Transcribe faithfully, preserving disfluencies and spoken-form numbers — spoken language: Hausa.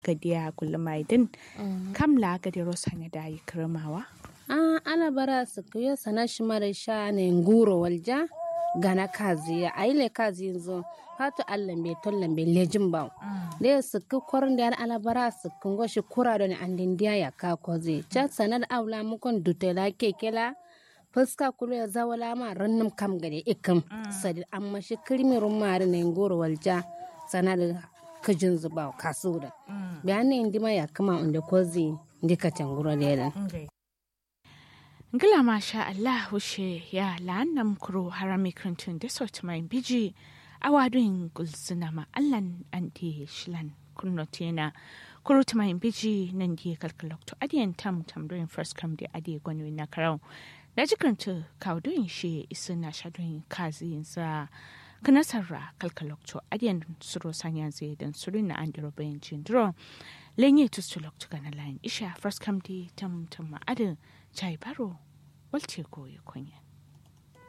gadiya kullumai din kamla gadiro sanya da yi kirmawa ah ana bara su kuyo sana shi mara sha ne nguro walja gana kazi ya aile kazi yanzu hatu allan be tollan be lejin ba le su ku korin da ala bara su kun go shi kura da andin dia ya ka kozi cha sanar aula mu kon dutela kekela fuska kulu ya zawala ma rannum kam gade ikam sadi amma shi kirmi rumari ne nguro walja sanar kajin zuba kasura bayanin indima ya kama inda kozi ndika tangura lelan ngila masha Allah hushe ya la'annam kuro harami krantun da sort mai biji awadun gulsuna ma allan anti shilan kunnotena kuro mai biji nan die kalkalokto adiyan tam tam doing first come de adiye gwani na karau da jikranta kawdoin shi isuna shadun kazi sa kana sarra kalkalokto adiyan suro sanya zai dan surin na andiro bayan jindro lenye tustulokto kana line isha first come de tam tam ma adin chai baro walce koyi kunya